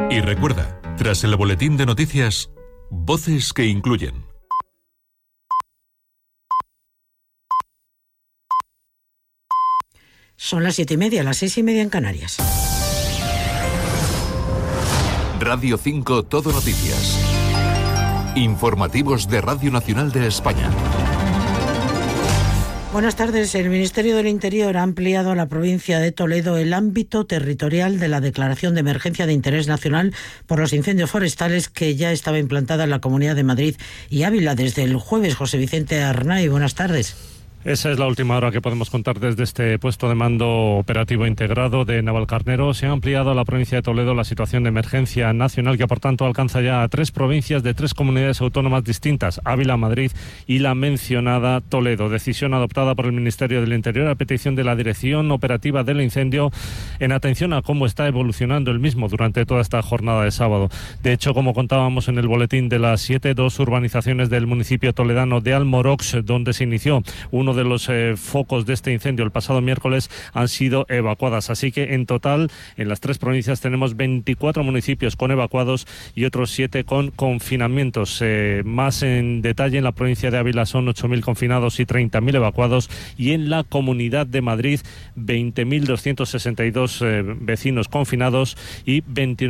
Y recuerda, tras el boletín de noticias, voces que incluyen. Son las 7:30, las 6:30 en Canarias. Radio 5 Todo Noticias. Informativos de Radio Nacional de España. Buenas tardes. El Ministerio del Interior ha ampliado a la provincia de Toledo el ámbito territorial de la declaración de emergencia de interés nacional por los incendios forestales que ya estaba implantada en la Comunidad de Madrid y Ávila desde el jueves. José Vicente Arnay, buenas tardes. Esa es la última hora que podemos contar desde este puesto de mando operativo integrado de Navalcarnero. Se ha ampliado a la provincia de Toledo la situación de emergencia nacional, que por tanto alcanza ya a 3 provincias de 3 comunidades autónomas distintas: Ávila, Madrid y la mencionada Toledo. Decisión adoptada por el Ministerio del Interior a petición de la Dirección Operativa del Incendio, en atención a cómo está evolucionando el mismo durante toda esta jornada de sábado. De hecho, como contábamos en el boletín de las 7, 2 urbanizaciones del municipio toledano de Almorox, donde se inició uno de los focos de este incendio el pasado miércoles, han sido evacuadas. Así que en total en las 3 provincias tenemos 24 municipios con evacuados y otros 7 con confinamientos. Más en detalle, en la provincia de Ávila son 8.000 confinados y 30.000 evacuados, y en la Comunidad de Madrid 20.262 vecinos confinados y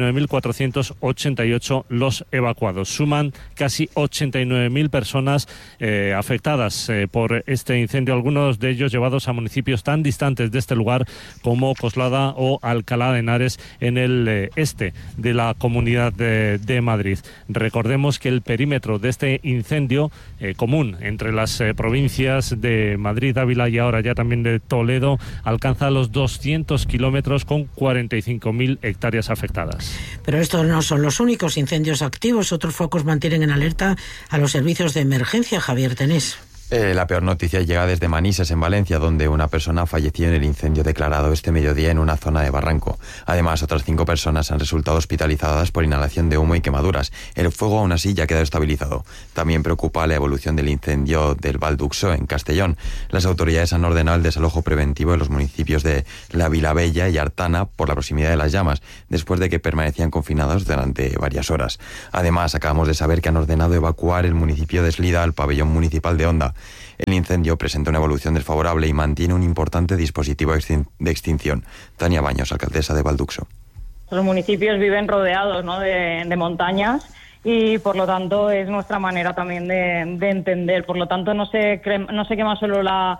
29.488 los evacuados. Suman casi 89.000 personas afectadas por este incendio, algunos de ellos llevados a municipios tan distantes de este lugar como Coslada o Alcalá de Henares, en el este de la Comunidad de Madrid. Recordemos que el perímetro de este incendio común entre las provincias de Madrid, Ávila y ahora ya también de Toledo alcanza los 200 kilómetros con 45.000 hectáreas afectadas. Pero estos no son los únicos incendios activos. Otros focos mantienen en alerta a los servicios de emergencia. Javier Tenés. La peor noticia llega desde Manises, en Valencia, donde una persona falleció en el incendio declarado este mediodía en una zona de barranco. Además, otras 5 personas han resultado hospitalizadas por inhalación de humo y quemaduras. El fuego aún así ya ha quedado estabilizado. También preocupa la evolución del incendio del Valduxo, en Castellón. Las autoridades han ordenado el desalojo preventivo en los municipios de La Vilabella y Artana por la proximidad de las llamas, después de que permanecían confinados durante varias horas. Además, acabamos de saber que han ordenado evacuar el municipio de Eslida al pabellón municipal de Onda. El incendio presenta una evolución desfavorable y mantiene un importante dispositivo de extinción. Tania Baños, alcaldesa de Valduxo. Los municipios viven rodeados, ¿no?, de montañas, y por lo tanto es nuestra manera también de entender. Por lo tanto no se quema solo la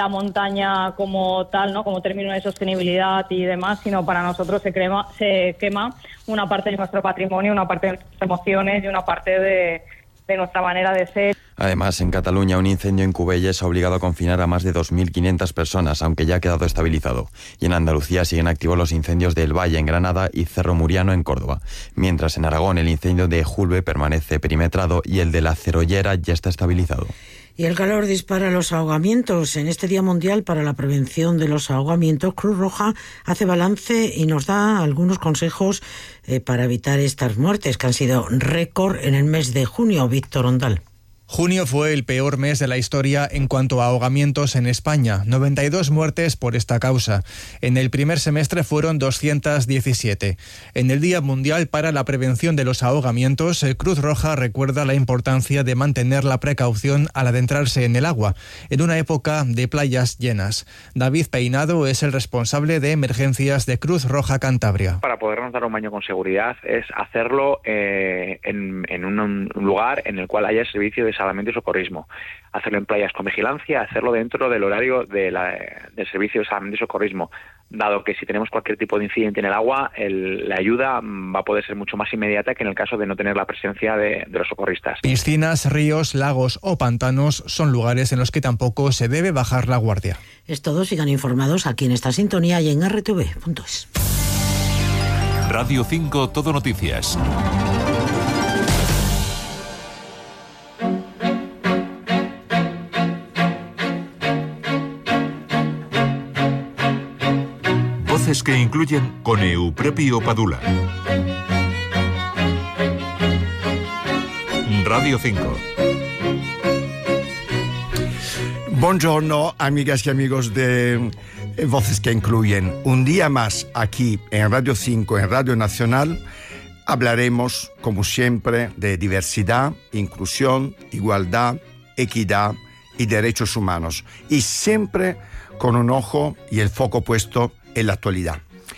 montaña como tal, ¿no?, como término de sostenibilidad y demás, sino para nosotros se quema una parte de nuestro patrimonio, una parte de nuestras emociones y una parte de nuestra manera de ser. Además, en Cataluña, un incendio en Cubelles ha obligado a confinar a más de 2.500 personas, aunque ya ha quedado estabilizado. Y en Andalucía siguen activos los incendios del Valle, en Granada, y Cerro Muriano, en Córdoba. Mientras en Aragón el incendio de Julbe permanece perimetrado y el de la Cerollera ya está estabilizado. Y el calor dispara los ahogamientos. En este Día Mundial para la Prevención de los Ahogamientos, Cruz Roja hace balance y nos da algunos consejos para evitar estas muertes, que han sido récord en el mes de junio. Víctor Ondal. Junio fue el peor mes de la historia en cuanto a ahogamientos en España, 92 muertes por esta causa. En el primer semestre fueron 217. En el Día Mundial para la Prevención de los Ahogamientos, Cruz Roja recuerda la importancia de mantener la precaución al adentrarse en el agua, en una época de playas llenas. David Peinado es el responsable de emergencias de Cruz Roja Cantabria. Para podernos dar un baño con seguridad es hacerlo en un lugar en el cual haya servicio de salvamento y socorrismo. Hacerlo en playas con vigilancia, hacerlo dentro del horario del servicio de salvamento y socorrismo, dado que si tenemos cualquier tipo de incidente en el agua, la ayuda va a poder ser mucho más inmediata que en el caso de no tener la presencia de los socorristas. Piscinas, ríos, lagos o pantanos son lugares en los que tampoco se debe bajar la guardia. Es todo. Sigan informados aquí en esta sintonía y en rtv.es. Radio 5 Todo Noticias. Voces que incluyen con Euprepio Padula. Radio 5. Buongiorno, amigas y amigos de Voces que incluyen. Un día más aquí en Radio 5, en Radio Nacional, hablaremos, como siempre, de diversidad, inclusión, igualdad, equidad y derechos humanos, y siempre con un ojo y el foco puesto en la actualidad.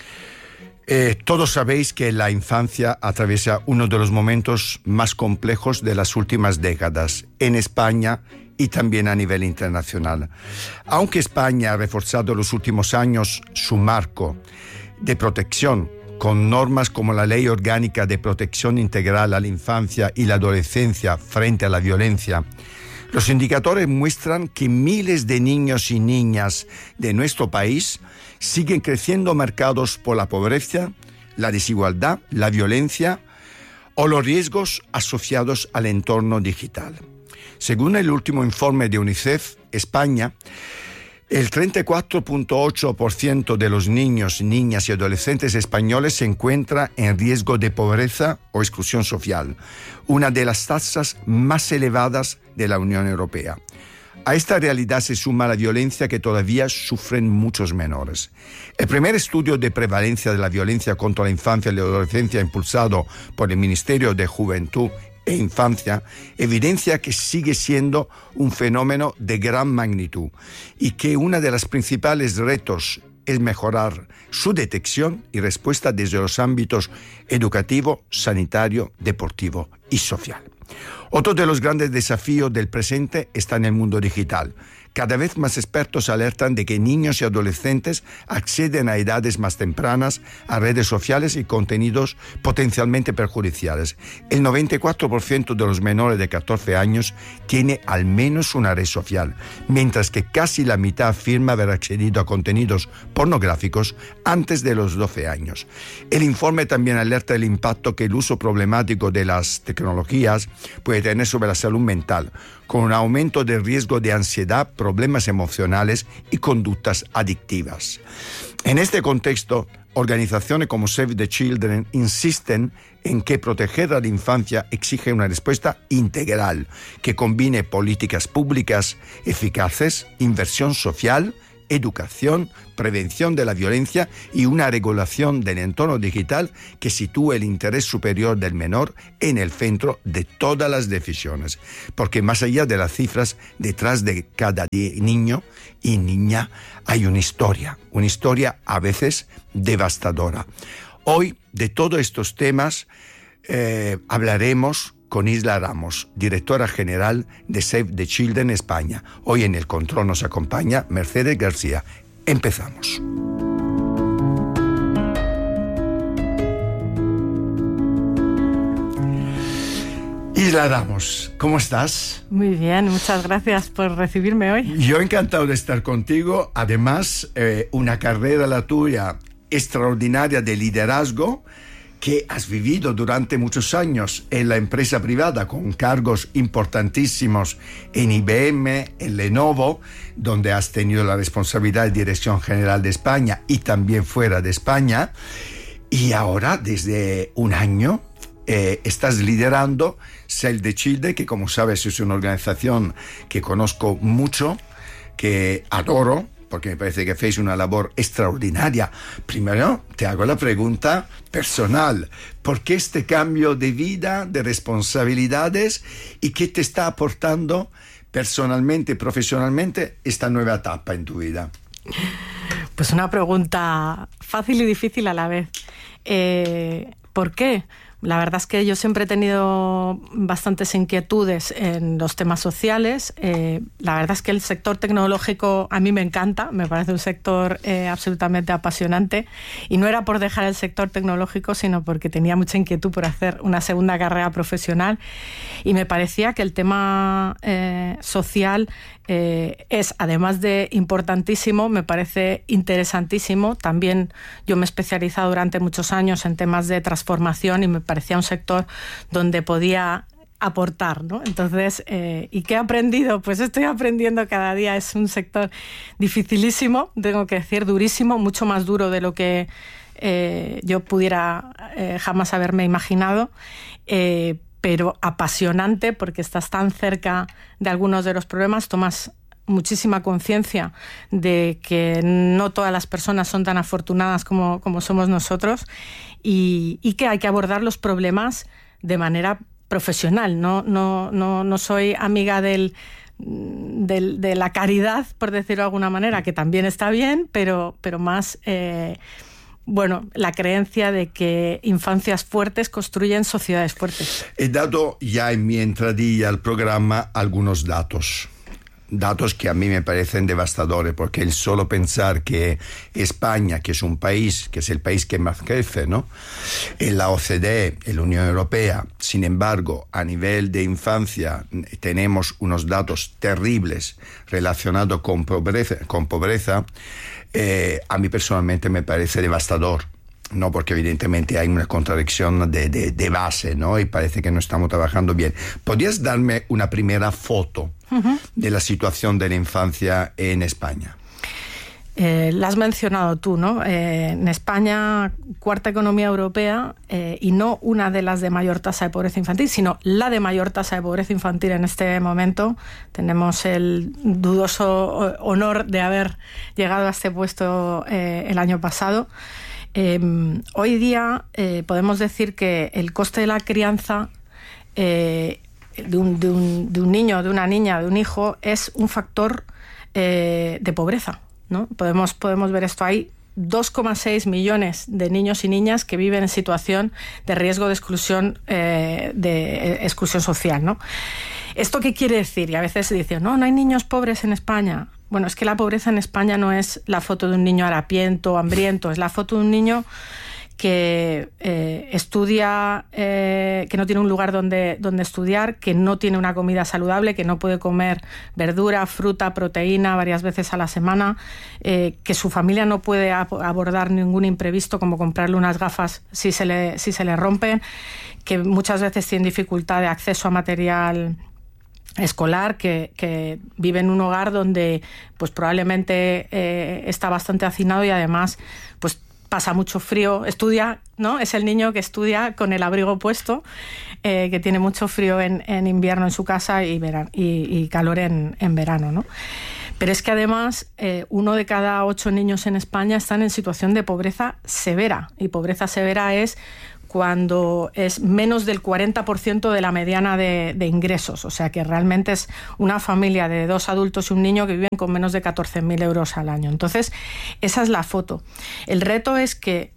Todos sabéis que la infancia atraviesa uno de los momentos más complejos de las últimas décadas en España y también a nivel internacional. Aunque España ha reforzado en los últimos años su marco de protección con normas como la Ley Orgánica de Protección Integral a la Infancia y la Adolescencia frente a la violencia, los indicadores muestran que miles de niños y niñas de nuestro país siguen creciendo marcados por la pobreza, la desigualdad, la violencia o los riesgos asociados al entorno digital. Según el último informe de UNICEF, España, el 34.8% de los niños, niñas y adolescentes españoles se encuentra en riesgo de pobreza o exclusión social, una de las tasas más elevadas de la Unión Europea. A esta realidad se suma la violencia que todavía sufren muchos menores. El primer estudio de prevalencia de la violencia contra la infancia y la adolescencia impulsado por el Ministerio de Juventud e Infancia evidencia que sigue siendo un fenómeno de gran magnitud y que uno de los principales retos es mejorar su detección y respuesta desde los ámbitos educativo, sanitario, deportivo y social. Otro de los grandes desafíos del presente está en el mundo digital. Cada vez más expertos alertan de que niños y adolescentes acceden a edades más tempranas a redes sociales y contenidos potencialmente perjudiciales. El 94% de los menores de 14 años tiene al menos una red social, mientras que casi la mitad afirma haber accedido a contenidos pornográficos antes de los 12 años. El informe también alerta del impacto que el uso problemático de las tecnologías puede tener sobre la salud mental, con un aumento del riesgo de ansiedad, problemas emocionales y conductas adictivas. En este contexto, organizaciones como Save the Children insisten en que proteger a la infancia exige una respuesta integral que combine políticas públicas eficaces, inversión social, educación, prevención de la violencia y una regulación del entorno digital que sitúe el interés superior del menor en el centro de todas las decisiones. Porque más allá de las cifras, detrás de cada niño y niña hay una historia a veces devastadora. Hoy, de todos estos temas, hablaremos con Isla Ramos, directora general de Save the Children España. Hoy en el control nos acompaña Mercedes García. Empezamos. Isla Ramos, ¿cómo estás? Muy bien, muchas gracias por recibirme hoy. Yo encantado de estar contigo. Además, una carrera la tuya extraordinaria de liderazgo que has vivido durante muchos años en la empresa privada con cargos importantísimos en IBM, en Lenovo, donde has tenido la responsabilidad de Dirección General de España y también fuera de España. Y ahora, desde un año, estás liderando Save the Children, que como sabes es una organización que conozco mucho, que adoro, porque me parece que hacéis una labor extraordinaria. Primero, te hago la pregunta personal. ¿Por qué este cambio de vida, de responsabilidades, y qué te está aportando personalmente y profesionalmente esta nueva etapa en tu vida? Pues una pregunta fácil y difícil a la vez. ¿Por qué? La verdad es que yo siempre he tenido bastantes inquietudes en los temas sociales. La verdad es que el sector tecnológico a mí me encanta, me parece un sector absolutamente apasionante. Y no era por dejar el sector tecnológico, sino porque tenía mucha inquietud por hacer una segunda carrera profesional. Y me parecía que el tema social es, además de importantísimo, me parece interesantísimo. También yo me he especializado durante muchos años en temas de transformación y me parecía un sector donde podía aportar, ¿no? Entonces, ¿y qué he aprendido? Pues estoy aprendiendo cada día. Es un sector dificilísimo, tengo que decir, durísimo, mucho más duro de lo que yo pudiera jamás haberme imaginado, pero apasionante porque estás tan cerca de algunos de los problemas, tomas muchísima conciencia de que no todas las personas son tan afortunadas como somos nosotros y que hay que abordar los problemas de manera profesional. No soy amiga de la caridad, por decirlo de alguna manera, que también está bien, pero más la creencia de que infancias fuertes construyen sociedades fuertes. He dado ya en mi entradilla al programa algunos datos que a mí me parecen devastadores, porque el solo pensar que España, que es un país, que es el país que más crece, ¿no?, en la OCDE, en la Unión Europea, sin embargo, a nivel de infancia tenemos unos datos terribles relacionados con pobreza, a mí personalmente me parece devastador. No, porque evidentemente hay una contradicción de base, ¿no? Y parece que no estamos trabajando bien. ¿Podrías darme una primera foto de la situación de la infancia en España? La has mencionado tú, ¿no? En España, cuarta economía europea, y no una de las de mayor tasa de pobreza infantil, sino la de mayor tasa de pobreza infantil en este momento. Tenemos el dudoso honor de haber llegado a este puesto el año pasado. Hoy día podemos decir que el coste de la crianza de un niño, de una niña, de un hijo, es un factor de pobreza, ¿no? Podemos ver esto. Hay 2,6 millones de niños y niñas que viven en situación de riesgo de exclusión social, ¿no? ¿Esto qué quiere decir? Y a veces se dice, no hay niños pobres en España. Bueno, es que la pobreza en España no es la foto de un niño harapiento, hambriento, es la foto de un niño que estudia, que no tiene un lugar donde estudiar, que no tiene una comida saludable, que no puede comer verdura, fruta, proteína varias veces a la semana, que su familia no puede abordar ningún imprevisto como comprarle unas gafas si se le rompen, que muchas veces tiene dificultad de acceso a material escolar, que vive en un hogar donde pues probablemente está bastante hacinado y además pues pasa mucho frío, estudia, ¿no? Es el niño que estudia con el abrigo puesto, que tiene mucho frío en invierno en su casa y calor en verano, ¿no? Pero es que además 1 de cada 8 niños en España están en situación de pobreza severa, y pobreza severa es cuando es menos del 40% de la mediana de ingresos. O sea que realmente es una familia de 2 adultos y un niño que viven con menos de 14.000 euros al año. Entonces, esa es la foto. El reto es que,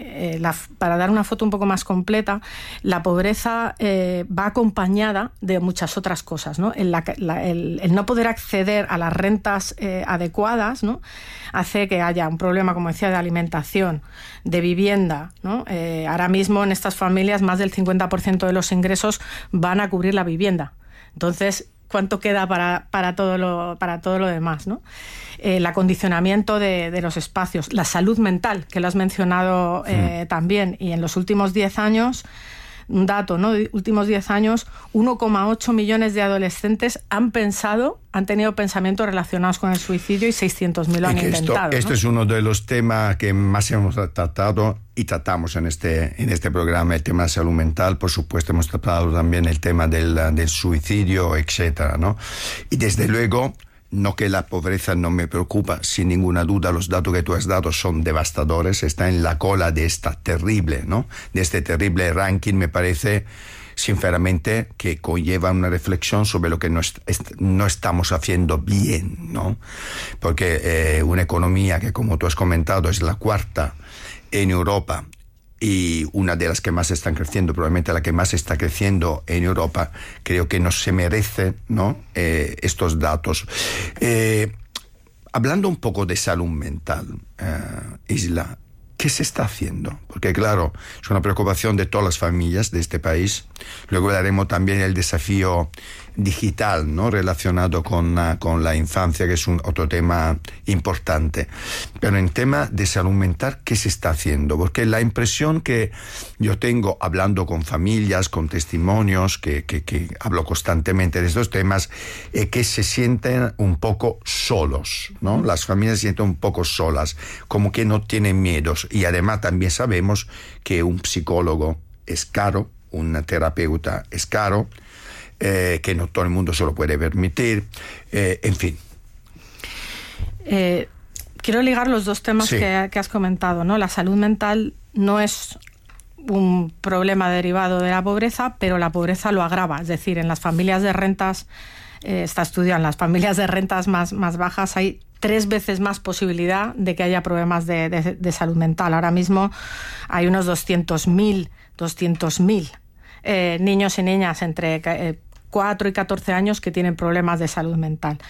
para dar una foto un poco más completa, la pobreza va acompañada de muchas otras cosas, ¿no? El no poder acceder a las rentas adecuadas, ¿no?, hace que haya un problema, como decía, de alimentación, de vivienda, ¿no? Ahora mismo en estas familias más del 50% de los ingresos van a cubrir la vivienda. Entonces, ¿cuánto queda para todo lo demás, ¿no? El acondicionamiento de los espacios, la salud mental, que lo has mencionado también, y en los últimos 10 años, un dato, ¿no? Últimos 10 años, 1,8 millones de adolescentes han tenido pensamientos relacionados con el suicidio y 600.000 lo han intentado. Esto, ¿no? Es uno de los temas que más hemos tratado y tratamos en este programa, el tema de salud mental. Por supuesto, hemos tratado también el tema del suicidio, etcétera, ¿no? Y desde luego, no que la pobreza no me preocupa, sin ninguna duda los datos que tú has dado son devastadores, está en la cola de esta terrible, ¿no?, de este terrible ranking. Me parece sinceramente que conlleva una reflexión sobre lo que no estamos haciendo bien, ¿no? Porque una economía que, como tú has comentado, es la cuarta en Europa y una de las que más están creciendo, probablemente la que más está creciendo en Europa, creo que no se merece, ¿no?, estos datos. Hablando un poco de salud mental, Isla, ¿qué se está haciendo? Porque claro, es una preocupación de todas las familias de este país. Luego daremos también el desafío digital, ¿no?, relacionado con la infancia, que es otro tema importante. Pero en tema de salud mental, ¿qué se está haciendo? Porque la impresión que yo tengo hablando con familias, con testimonios, que hablo constantemente de estos temas, es que se sienten un poco solos, ¿no? Las familias se sienten un poco solas, como que no tienen miedos. Y además también sabemos que un psicólogo es caro, un terapeuta es caro, que no todo el mundo se lo puede permitir, en fin. Quiero ligar los dos temas que has comentado, ¿no? La salud mental no es un problema derivado de la pobreza, pero la pobreza lo agrava. Es decir, en las familias de rentas, está estudiado, en las familias de rentas más bajas hay 3 veces más posibilidad de que haya problemas de salud mental. Ahora mismo hay unos 200.000 niños y niñas entre 4 y 14 años que tienen problemas de salud mental.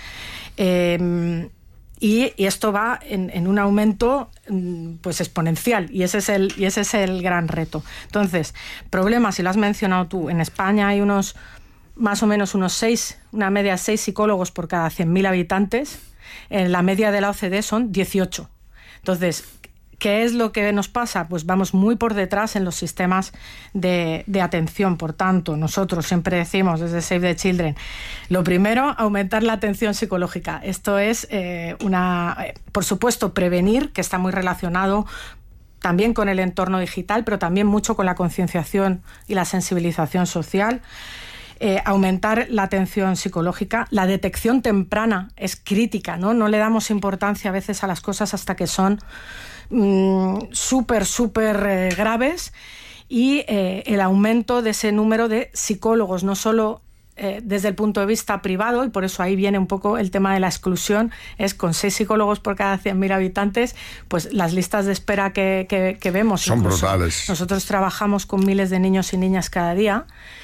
Y esto va en un aumento pues exponencial, y ese es el gran reto. Entonces, problemas, si lo has mencionado tú, en España hay más o menos una media de 6 psicólogos por cada 100.000 habitantes. La media de la OCDE son 18. Entonces, ¿qué es lo que nos pasa? Pues vamos muy por detrás en los sistemas de atención. Por tanto, nosotros siempre decimos desde Save the Children, lo primero, aumentar la atención psicológica. Esto es por supuesto, prevenir, que está muy relacionado también con el entorno digital, pero también mucho con la concienciación y la sensibilización social. Aumentar la atención psicológica. La detección temprana es crítica, ¿no? No le damos importancia a veces a las cosas hasta que son súper graves, y el aumento de ese número de psicólogos, no solo desde el punto de vista privado, y por eso ahí viene un poco el tema de la exclusión, es con 6 psicólogos por cada 100.000 habitantes, pues las listas de espera que vemos son brutales. Nosotros trabajamos con miles de niños y niñas cada día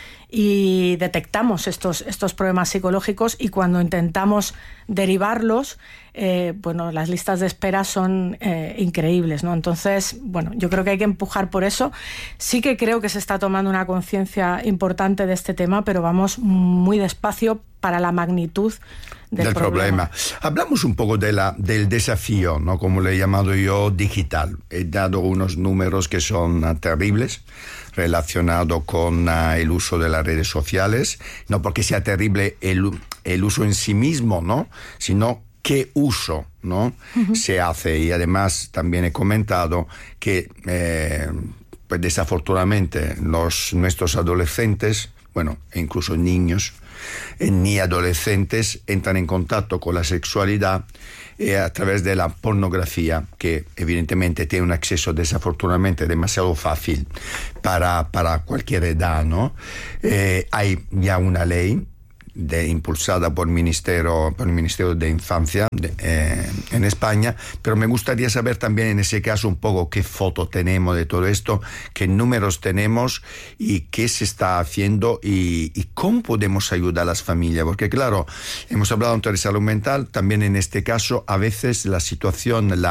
y detectamos estos problemas psicológicos, y cuando intentamos derivarlos, las listas de espera son increíbles, ¿no? Entonces, yo creo que hay que empujar por eso. Sí que creo que se está tomando una conciencia importante de este tema, pero vamos muy despacio para la magnitud del problema. Hablamos un poco del desafío, ¿no? Como le he llamado yo, digital. He dado unos números que son terribles, relacionado con el uso de las redes sociales, no porque sea terrible el uso en sí mismo, ¿no? Sino qué uso, ¿no? Se hace. Y además también he comentado que pues desafortunadamente nuestros adolescentes, e incluso niños ni adolescentes, entran en contacto con la sexualidad a través de la pornografía, que evidentemente tiene un acceso desafortunadamente demasiado fácil para cualquier edad, ¿no? Hay ya una ley impulsada por el Ministerio de Infancia en España, pero me gustaría saber también en ese caso un poco qué foto tenemos de todo esto, qué números tenemos y qué se está haciendo y cómo podemos ayudar a las familias, porque claro, hemos hablado antes de salud mental, también en este caso a veces la situación de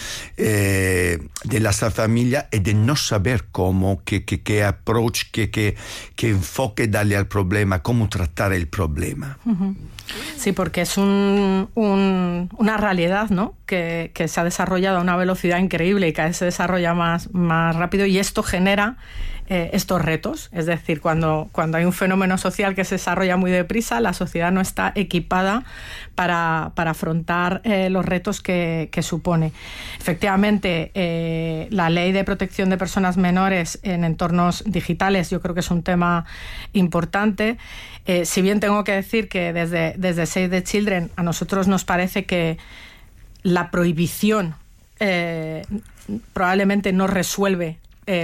la familia es de no saber cómo, qué approach, qué enfoque darle al problema, cómo tratar el problema. Sí, porque es una realidad, ¿no? que se ha desarrollado a una velocidad increíble y cada vez se desarrolla más rápido, y esto genera estos retos. Es decir, cuando hay un fenómeno social que se desarrolla muy deprisa, la sociedad no está equipada para afrontar los retos que supone. Efectivamente, la ley de protección de personas menores en entornos digitales yo creo que es un tema importante. Si bien tengo que decir que desde Save the Children a nosotros nos parece que la prohibición probablemente no resuelve,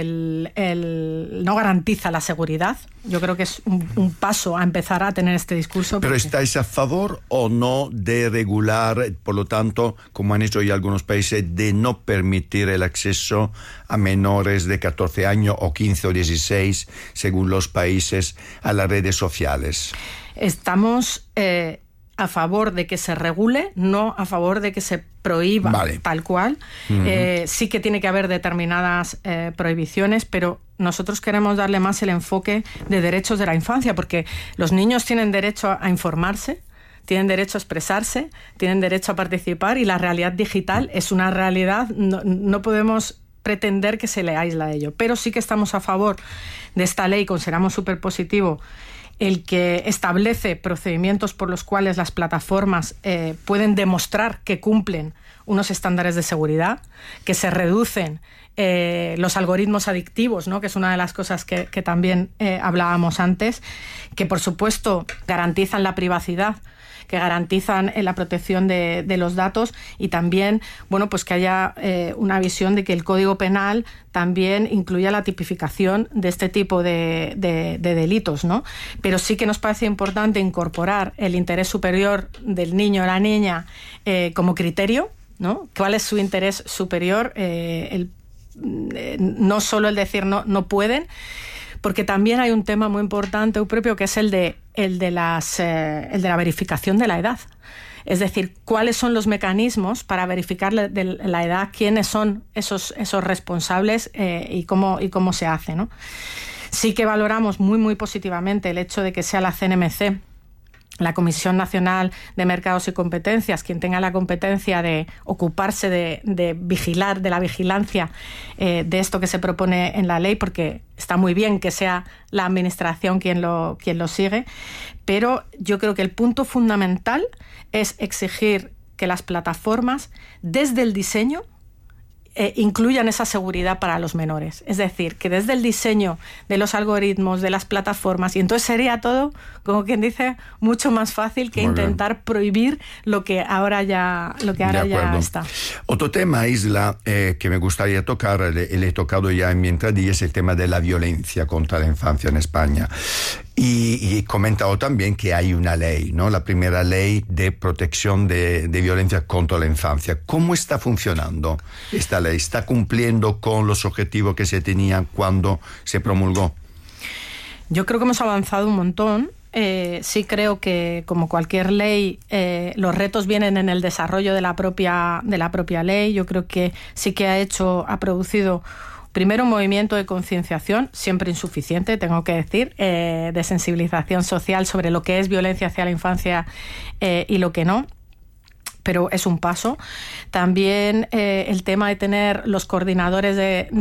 no garantiza la seguridad. Yo creo que es un paso a empezar a tener este discurso. ¿Pero estáis a favor o no de regular, por lo tanto, como han hecho ya algunos países, de no permitir el acceso a menores de 14 años o 15 o 16, según los países, a las redes sociales? Estamos a favor de que se regule, no a favor de que se prohíba, vale, tal cual. Sí que tiene que haber determinadas prohibiciones, pero nosotros queremos darle más el enfoque de derechos de la infancia, porque los niños tienen derecho a informarse, tienen derecho a expresarse, tienen derecho a participar, y la realidad digital es una realidad, no podemos pretender que se le aísla de ello. Pero sí que estamos a favor de esta ley, consideramos súper positivo el que establece procedimientos por los cuales las plataformas pueden demostrar que cumplen unos estándares de seguridad, que se reducen los algoritmos adictivos, ¿no? Que es una de las cosas que también hablábamos antes, que por supuesto garantizan la privacidad, que garantizan la protección de los datos, y también, bueno, pues que haya una visión de que el Código Penal también incluya la tipificación de este tipo de delitos, ¿no? Pero sí que nos parece importante incorporar el interés superior del niño o la niña como criterio, ¿no? ¿Cuál es su interés superior? No solo el decir no pueden, porque también hay un tema muy importante propio, que es el de la verificación de la edad. Es decir, cuáles son los mecanismos para verificar de la edad, quiénes son esos responsables y cómo se hace, ¿no? Sí que valoramos muy, muy positivamente el hecho de que sea la CNMC, la Comisión Nacional de Mercados y Competencias, quien tenga la competencia de ocuparse de vigilar, de la vigilancia de esto que se propone en la ley, porque está muy bien que sea la Administración quien lo sigue, pero yo creo que el punto fundamental es exigir que las plataformas, desde el diseño, incluyan esa seguridad para los menores. Es decir, que desde el diseño de los algoritmos, de las plataformas, y entonces sería todo, como quien dice, mucho más fácil que intentar prohibir lo que ahora ya está. Otro tema, Isla, que me gustaría tocar, le he tocado ya en mi entradilla, es el tema de la violencia contra la infancia en España. Y he comentado también que hay una ley, ¿no? La primera ley de protección de violencia contra la infancia. ¿Cómo está funcionando esta ley? ¿Está cumpliendo con los objetivos que se tenían cuando se promulgó? Yo creo que hemos avanzado un montón. Sí creo que, como cualquier ley, los retos vienen en el desarrollo de la propia ley. Yo creo que sí que ha producido primero un movimiento de concienciación, siempre insuficiente, tengo que decir, de sensibilización social sobre lo que es violencia hacia la infancia y lo que no, pero es un paso. También el tema de tener los coordinadores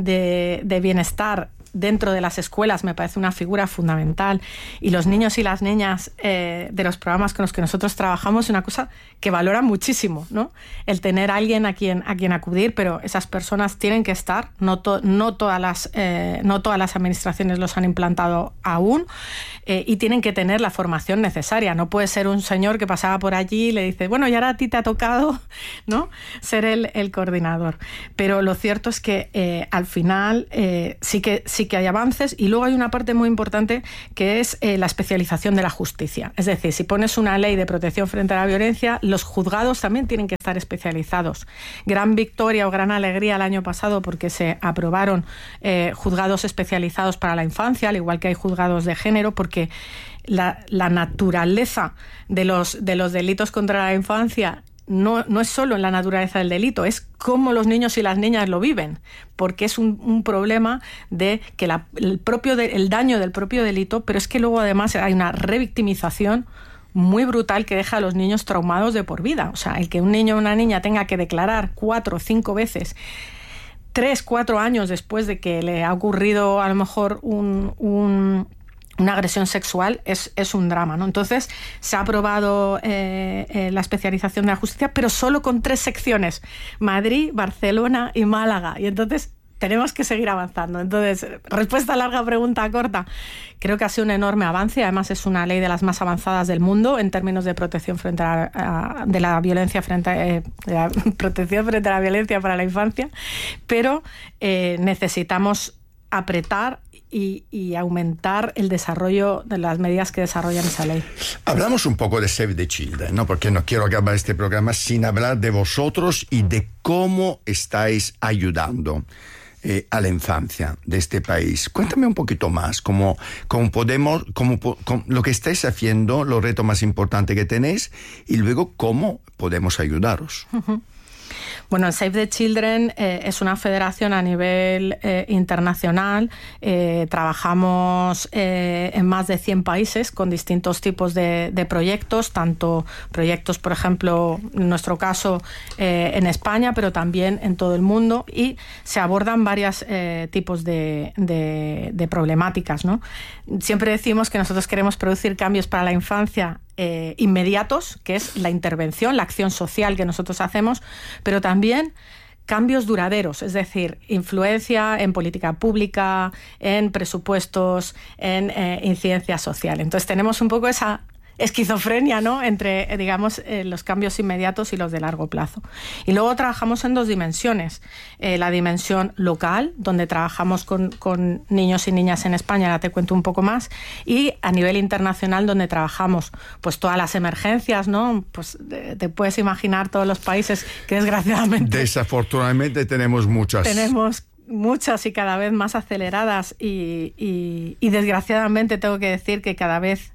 de bienestar dentro de las escuelas me parece una figura fundamental, y los niños y las niñas de los programas con los que nosotros trabajamos es una cosa que valoran muchísimo, ¿no? El tener a alguien a quien acudir, pero esas personas tienen que estar, no todas las administraciones los han implantado aún, y tienen que tener la formación necesaria. No puede ser un señor que pasaba por allí y le dice, bueno, y ahora a ti te ha tocado, ¿no?, ser el coordinador. Pero lo cierto es que al final sí que hay avances, y luego hay una parte muy importante que es la especialización de la justicia. Es decir, si pones una ley de protección frente a la violencia, los juzgados también tienen que estar especializados. Gran victoria o gran alegría el año pasado porque se aprobaron juzgados especializados para la infancia, al igual que hay juzgados de género, porque la naturaleza de los delitos contra la infancia no es solo en la naturaleza del delito, es cómo los niños y las niñas lo viven, porque es un problema de que el daño del propio delito, pero es que luego además hay una revictimización muy brutal que deja a los niños traumados de por vida. O sea, el que un niño o una niña tenga que declarar 4 o 5 veces 3, 4 años después de que le ha ocurrido a lo mejor una agresión sexual es un drama, ¿no? Entonces se ha aprobado la especialización de la justicia, pero solo con 3 secciones: Madrid, Barcelona y Málaga. Y entonces tenemos que seguir avanzando. Entonces, respuesta larga, pregunta corta. Creo que ha sido un enorme avance. Además, es una ley de las más avanzadas del mundo en términos de protección frente a la violencia protección frente a la violencia para la infancia. Pero necesitamos apretar y aumentar el desarrollo de las medidas que desarrollan esa ley. Hablamos un poco de Save the Children, ¿no? Porque no quiero acabar este programa sin hablar de vosotros y de cómo estáis ayudando a la infancia de este país. Cuéntame un poquito más, cómo podemos, lo que estáis haciendo, los retos más importantes que tenéis, y luego cómo podemos ayudaros. Uh-huh. Bueno, Save the Children es una federación a nivel internacional. Trabajamos en más de 100 países con distintos tipos de proyectos, tanto proyectos, por ejemplo, en nuestro caso, en España, pero también en todo el mundo, y se abordan varios tipos de problemáticas, ¿no? Siempre decimos que nosotros queremos producir cambios para la infancia inmediatos, que es la intervención, la acción social que nosotros hacemos, pero también cambios duraderos, es decir, influencia en política pública, en presupuestos, en incidencia social. Entonces tenemos un poco esa esquizofrenia, ¿no?, entre, digamos, los cambios inmediatos y los de largo plazo. Y luego trabajamos en 2 dimensiones. La dimensión local, donde trabajamos con niños y niñas en España, ahora te cuento un poco más, y a nivel internacional, donde trabajamos pues todas las emergencias, ¿no? Pues te puedes imaginar todos los países que desgraciadamente... Desafortunadamente tenemos muchas. Tenemos muchas y cada vez más aceleradas y desgraciadamente tengo que decir que cada vez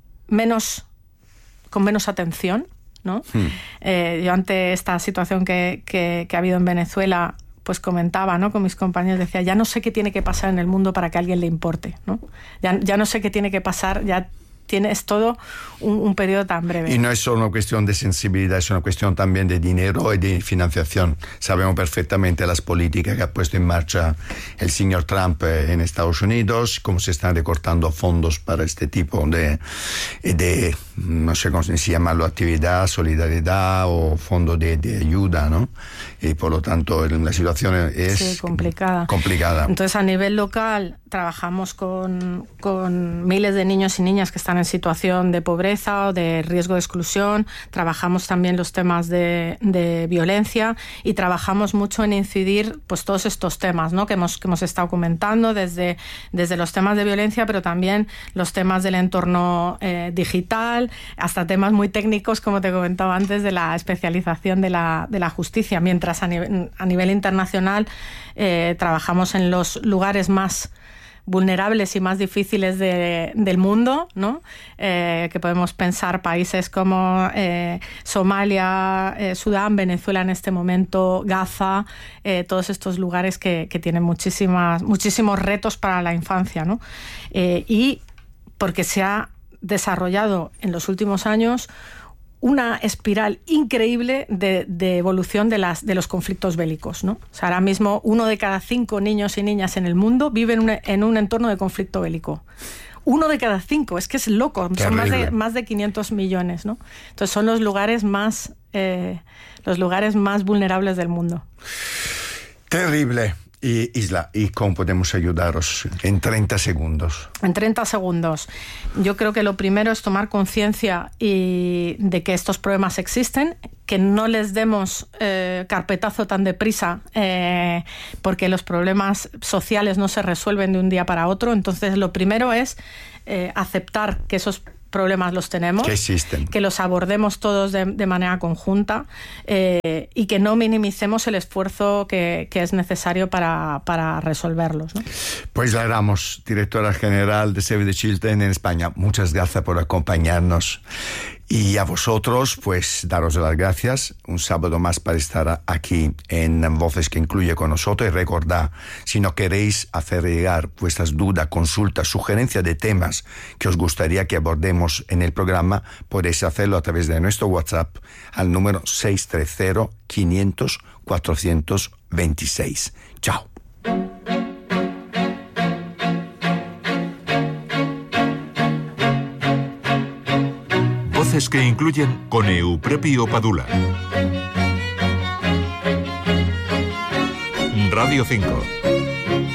con menos atención, ¿no? Yo ante esta situación que ha habido en Venezuela, pues comentaba, ¿no?, con mis compañeros, decía, ya no sé qué tiene que pasar en el mundo para que a alguien le importe, ¿no? Ya no sé qué tiene que pasar, es todo un periodo tan breve. Y no es solo una cuestión de sensibilidad, es una cuestión también de dinero y de financiación. Sabemos perfectamente las políticas que ha puesto en marcha el señor Trump en Estados Unidos, cómo se están recortando fondos para este tipo de no sé cómo se llama, actividad, solidaridad o fondo de ayuda, ¿no? Y por lo tanto la situación es complicada. Entonces, a nivel local trabajamos con miles de niños y niñas que están en situación de pobreza o de riesgo de exclusión. Trabajamos también los temas de violencia y trabajamos mucho en incidir pues todos estos temas, ¿no?, que hemos estado comentando desde los temas de violencia, pero también los temas del entorno digital, hasta temas muy técnicos, como te comentaba antes, de la especialización de la justicia, mientras a nivel internacional trabajamos en los lugares más vulnerables y más difíciles del mundo, ¿no? Que podemos pensar países como Somalia, Sudán, Venezuela en este momento, Gaza, todos estos lugares que tienen muchísimos retos para la infancia, ¿no? Y porque se ha desarrollado en los últimos años una espiral increíble de evolución de los conflictos bélicos, ¿no? O sea, ahora mismo 1 de cada 5 niños y niñas en el mundo viven en un entorno de conflicto bélico. 1 de cada 5, es que es loco, terrible. Son más de 500 millones, ¿no? Entonces son los lugares más vulnerables del mundo. Terrible. Y Isla, ¿y cómo podemos ayudaros en 30 segundos? En 30 segundos. Yo creo que lo primero es tomar conciencia de que estos problemas existen, que no les demos carpetazo tan deprisa, porque los problemas sociales no se resuelven de un día para otro. Entonces, lo primero es aceptar que esos problemas los tenemos, que existen, que los abordemos todos de manera conjunta y que no minimicemos el esfuerzo que es necesario para resolverlos, ¿no? Pues la Ramos, directora general de Save the Children en España, muchas gracias por acompañarnos. Y a vosotros, pues, daros las gracias. Un sábado más para estar aquí en Voces que Incluye con nosotros. Y recordad, si no queréis hacer llegar vuestras dudas, consultas, sugerencias de temas que os gustaría que abordemos en el programa, podéis hacerlo a través de nuestro WhatsApp al número 630-500-426. Chao. Voces que Incluyen con Euprepio Padula. Radio 5.